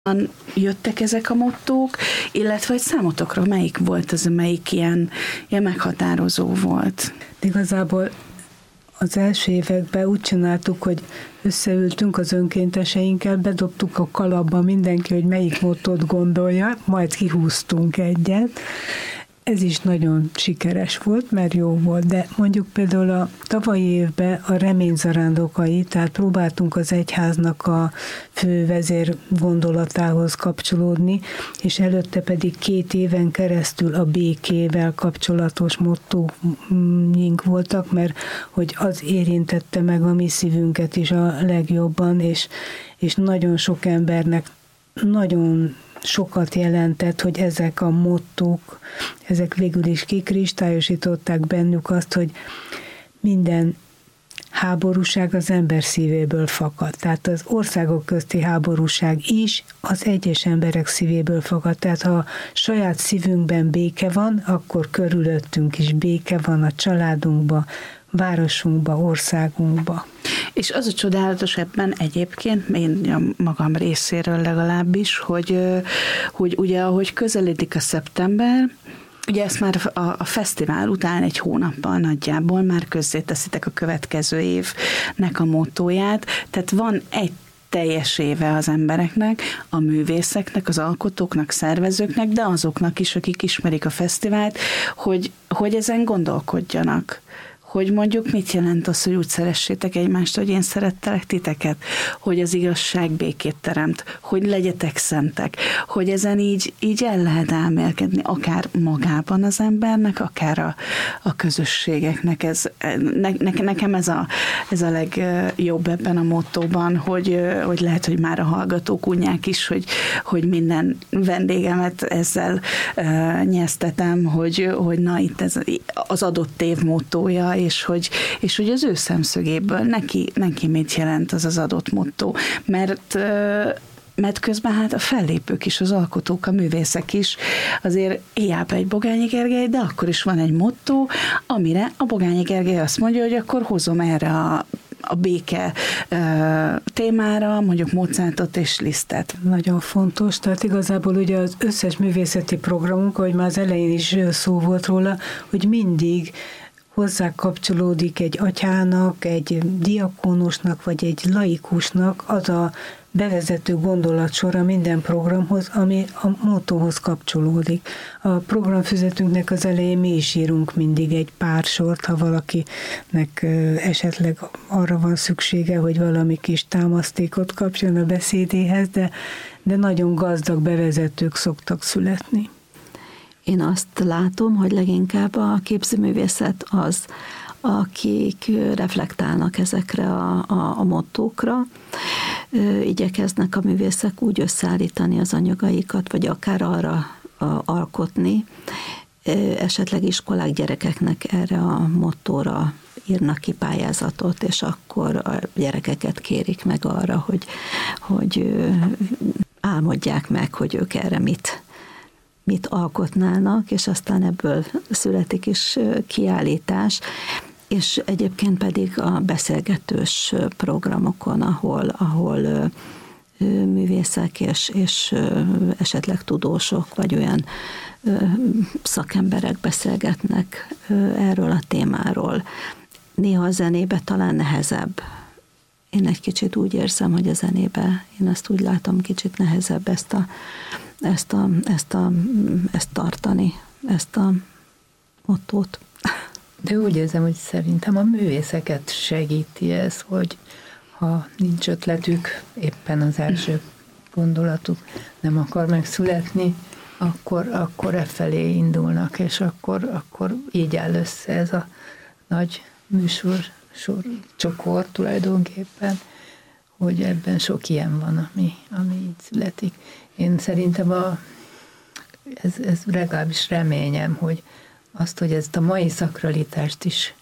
jöttek ezek a mottók, illetve hogy számotokra melyik volt az, amelyik ilyen meghatározó volt? Igazából az első években úgy csináltuk, hogy összeültünk az önkénteseinkkel, bedobtuk a kalapba mindenki, hogy melyik mottót gondolja, majd kihúztunk egyet. Ez is nagyon sikeres volt, mert jó volt, de mondjuk például a tavalyi évben a remény zarándokai, tehát próbáltunk az egyháznak a fő vezér gondolatához kapcsolódni, és előtte pedig 2 éven keresztül a békével kapcsolatos mottóink voltak, mert hogy az érintette meg a mi szívünket is a legjobban, és nagyon sok embernek nagyon sokat jelentett, hogy ezek a mottók, ezek végül is kikristályosították bennük azt, hogy minden háborúság az ember szívéből fakad. Tehát az országok közti háborúság is az egyes emberek szívéből fakad. Tehát ha a saját szívünkben béke van, akkor körülöttünk is béke van a családunkba, városunkba, országunkba. És az a csodálatos ebben egyébként, én a magam részéről legalábbis, hogy ugye ahogy közeledik a szeptember, ugye ezt már a fesztivál után 1 hónappal nagyjából már közzéteszitek a következő évnek a mottóját, tehát van egy teljes éve az embereknek, a művészeknek, az alkotóknak, szervezőknek, de azoknak is, akik ismerik a fesztivált, hogy ezen gondolkodjanak. Hogy mondjuk mit jelent az, hogy úgy szeressétek egymást, hogy én szerettelek titeket, hogy az igazság békét teremt, hogy legyetek szentek, hogy ezen így el lehet elmélkedni, akár magában az embernek, akár a közösségeknek. Nekem ez a legjobb ebben a mottóban, hogy lehet, hogy már a hallgatók unják is, hogy minden vendégemet ezzel nyeztetem, hogy na itt ez az adott év mottója, és hogy az ő szemszögéből neki mit jelent az adott mottó. Mert közben hát a fellépők is, az alkotók, a művészek is azért hiába egy Bogányi Gergely, de akkor is van egy mottó, amire a Bogányi Gergely azt mondja, hogy akkor hozom erre a béke témára, mondjuk Mozartot és Lisztet. Nagyon fontos, tehát igazából ugye az összes művészeti programunk, ahogy már az elején is szó volt róla, hogy mindig hozzá kapcsolódik egy atyának, egy diakónusnak, vagy egy laikusnak az a bevezető gondolatsora minden programhoz, ami a mottóhoz kapcsolódik. A programfüzetünknek az elején mi is írunk mindig egy pár sort, ha valakinek esetleg arra van szüksége, hogy valami kis támasztékot kapjon a beszédéhez, de nagyon gazdag bevezetők szoktak születni. Én azt látom, hogy leginkább a képzőművészet az, akik reflektálnak ezekre a mottókra, igyekeznek a művészek úgy összeállítani az anyagaikat, vagy akár arra alkotni, esetleg iskolák gyerekeknek erre a mottóra írnak ki pályázatot, és akkor a gyerekeket kérik meg arra, hogy álmodják meg, hogy ők erre mit alkotnának, és aztán ebből születik is kiállítás, és egyébként pedig a beszélgetős programokon, ahol művészek és esetleg tudósok, vagy olyan szakemberek beszélgetnek erről a témáról. Néha a zenébe talán nehezebb. Én egy kicsit úgy érzem, hogy a zenébe, én azt úgy látom, kicsit nehezebb ezt tartani, ezt a mottót. De úgy érzem, hogy szerintem a művészeket segíti ez, hogy ha nincs ötletük, éppen az első gondolatuk nem akar megszületni, akkor felé indulnak, és akkor így áll össze ez a nagy csokor tulajdonképpen, hogy ebben sok ilyen van, ami így születik. Én szerintem ez legalábbis reményem, hogy ezt a mai szakralitást is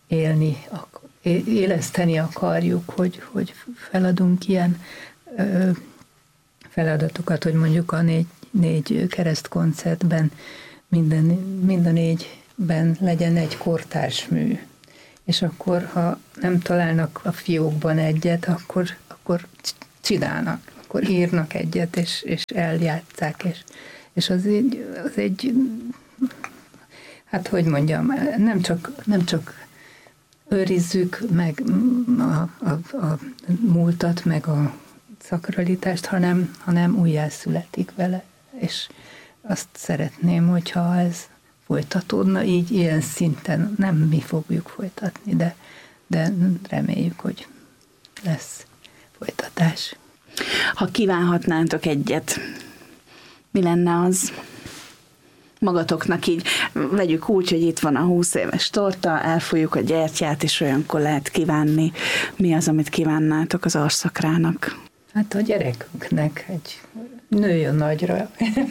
éleszteni akarjuk, hogy feladunk ilyen feladatokat, hogy mondjuk a négy keresztkoncertben mind a 4-ben legyen egy kortárs mű. És akkor, ha nem találnak a fiókban egyet, akkor csinálnak. akkor írnak egyet, és eljátszák, és az egy hát hogy mondjam, nem csak őrizzük meg a múltat, meg a szakralitást, hanem újjászületik vele, és azt szeretném, hogyha ez folytatódna, így ilyen szinten nem mi fogjuk folytatni, de reméljük, hogy lesz folytatás. Ha kívánhatnátok egyet, mi lenne az? Magatoknak így vegyük úgy, hogy itt van a 20 éves torta, elfújjuk a gyertyát, és olyankor lehet kívánni. Mi az, amit kívánnátok az Arszakrának? Hát a gyerekünknek egy nőjön nagyra,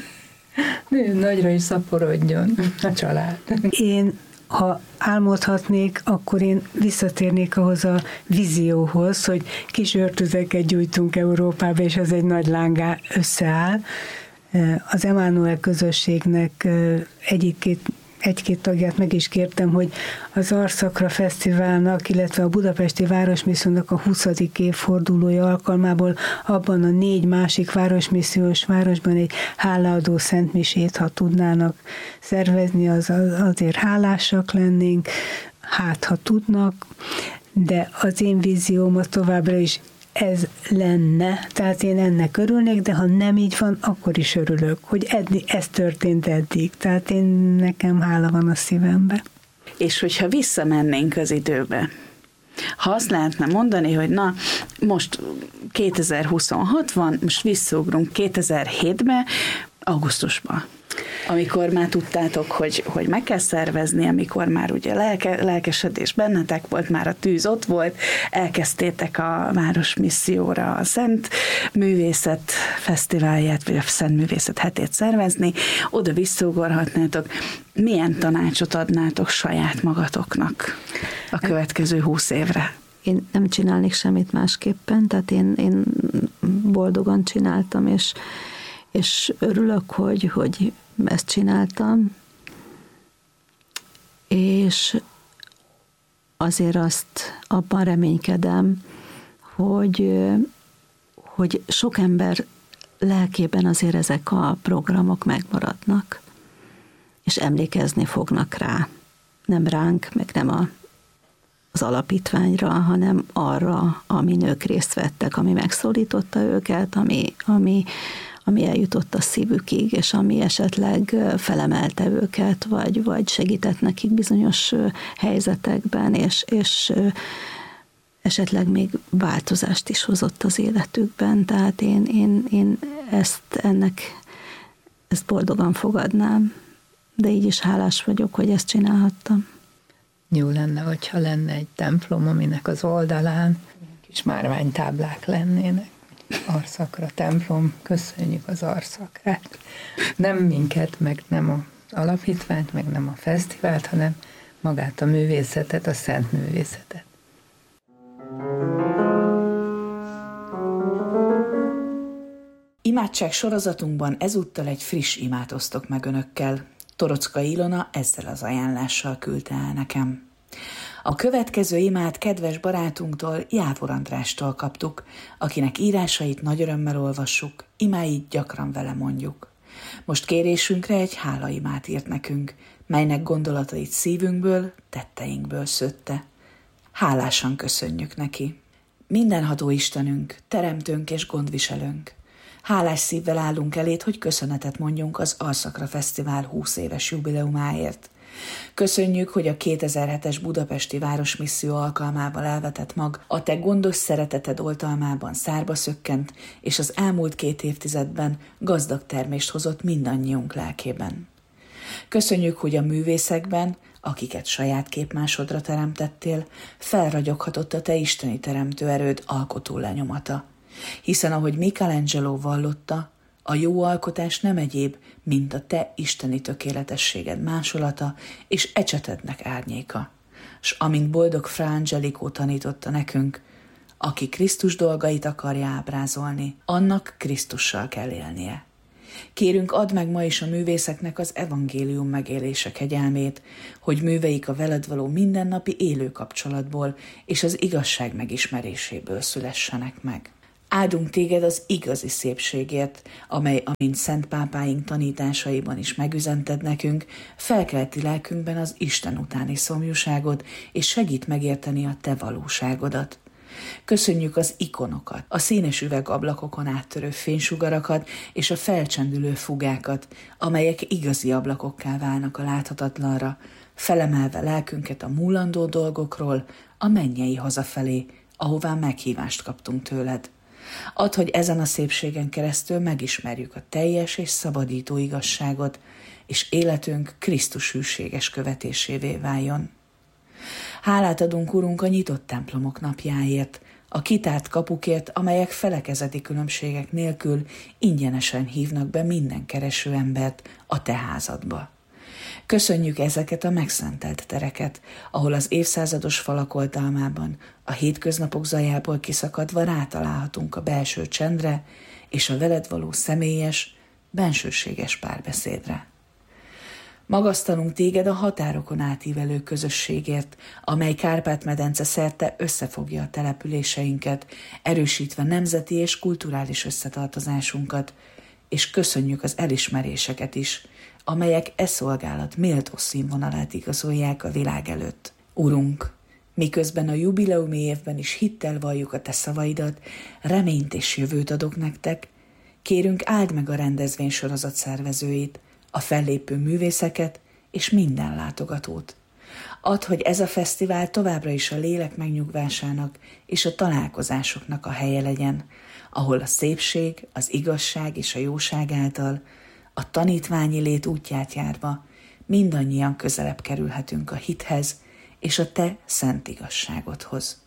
és szaporodjon a család. Én, ha álmodhatnék, akkor én visszatérnék ahhoz a vízióhoz, hogy kis öltözeket gyújtunk Európába, és ez egy nagy lángá összeáll. Az Emmanuel közösségnek egy-két tagját meg is kértem, hogy az Arszakra Fesztiválnak, illetve a Budapesti Városmissziónak a 20. évfordulója alkalmából abban a 4 másik városmissziós városban egy hálaadó szentmisét, ha tudnának szervezni, azért hálásak lennénk, hát ha tudnak, de az én vízióm az továbbra is ez lenne, tehát én ennek örülnék, de ha nem így van, akkor is örülök, hogy ez történt eddig. Tehát nekem hála van a szívembe. És hogyha visszamennénk az időbe, ha azt lehetne mondani, hogy na, most 2026 van, most visszaugrunk 2007-be, augusztusban, amikor már tudtátok, hogy meg kell szervezni, amikor már ugye lelkesedés bennetek volt, már a tűz ott volt, elkezdtétek a Városmisszióra a Szent Művészet Fesztiválját, vagy a Szent Művészet hetét szervezni, oda visszaugorhatnátok, milyen tanácsot adnátok saját magatoknak a következő 20 évre? Én nem csinálnék semmit másképpen, tehát én boldogan csináltam, és örülök, hogy ezt csináltam, és azért azt abban reménykedem, hogy sok ember lelkében azért ezek a programok megmaradnak, és emlékezni fognak rá. Nem ránk, meg nem az alapítványra, hanem arra, amin ők részt vettek, ami megszólította őket, ami eljutott a szívükig, és ami esetleg felemelte őket, vagy segített nekik bizonyos helyzetekben, és esetleg még változást is hozott az életükben. Tehát én ezt boldogan fogadnám, de így is hálás vagyok, hogy ezt csinálhattam. Jó lenne, hogyha lenne egy templom, aminek az oldalán kis márványtáblák lennének. Arszakra templom, köszönjük az Arszakrát. Nem minket, meg nem az alapítványt, meg nem a fesztivált, hanem magát a művészetet, a szent művészetet. Imádság sorozatunkban ezúttal egy friss imát osztok meg önökkel. Torockai Ilona ezzel az ajánlással küldte el nekem. A következő imát kedves barátunktól, Jávor Andrástól kaptuk, akinek írásait nagy örömmel olvassuk, imáit gyakran vele mondjuk. Most kérésünkre egy hálaimát írt nekünk, melynek gondolatait szívünkből, tetteinkből szőtte. Hálásan köszönjük neki. Mindenható Istenünk, teremtőnk és gondviselőnk. Hálás szívvel állunk eléd, hogy köszönetet mondjunk az Arszakra Fesztivál 20 éves jubileumáért. Köszönjük, hogy a 2007-es Budapesti Városmisszió alkalmával elvetett mag a te gondos szereteted oltalmában szárba szökkent, és az elmúlt 2 évtizedben gazdag termést hozott mindannyiunk lelkében. Köszönjük, hogy a művészekben, akiket saját képmásodra teremtettél, felragyoghatott a te isteni teremtő erőd alkotó lenyomata. Hiszen ahogy Michelangelo vallotta, a jó alkotás nem egyéb, mint a te isteni tökéletességed másolata és ecsetednek árnyéka. S amint boldog Fra Angelico tanította nekünk, aki Krisztus dolgait akarja ábrázolni, annak Krisztussal kell élnie. Kérünk, add meg ma is a művészeknek az evangélium megélése kegyelmét, hogy műveik a veled való mindennapi élő kapcsolatból és az igazság megismeréséből szülessenek meg. Áldunk téged az igazi szépségért, amely, amint szent pápáink tanításaiban is megüzented nekünk, felkelti lelkünkben az Isten utáni szomjúságot, és segít megérteni a te valóságodat. Köszönjük az ikonokat, a színes üvegablakokon áttörő fénysugarakat és a felcsendülő fugákat, amelyek igazi ablakokká válnak a láthatatlanra, felemelve lelkünket a múlandó dolgokról, a mennyei hazafelé, ahová meghívást kaptunk tőled. Add, hogy ezen a szépségen keresztül megismerjük a teljes és szabadító igazságot, és életünk Krisztus hűséges követésévé váljon. Hálát adunk, Urunk, a nyitott templomok napjáért, a kitárt kapukért, amelyek felekezeti különbségek nélkül ingyenesen hívnak be minden kereső embert a te házadba. Köszönjük ezeket a megszentelt tereket, ahol az évszázados falak oltalmában, a hétköznapok zajából kiszakadva rátalálhatunk a belső csendre és a veled való személyes, bensőséges párbeszédre. Magasztalunk téged a határokon átívelő közösségért, amely Kárpát-medence szerte összefogja a településeinket, erősítve nemzeti és kulturális összetartozásunkat, és köszönjük az elismeréseket is, amelyek e szolgálat méltó színvonalát igazolják a világ előtt. Urunk, miközben a jubileumi évben is hittel valljuk a te szavaidat, reményt és jövőt adok nektek, kérünk, áld meg a rendezvénysorozat szervezőit, a fellépő művészeket és minden látogatót. Add, hogy ez a fesztivál továbbra is a lélek megnyugvásának és a találkozásoknak a helye legyen, ahol a szépség, az igazság és a jóság által a tanítványi lét útját járva mindannyian közelebb kerülhetünk a hithez és a te szent igazságodhoz.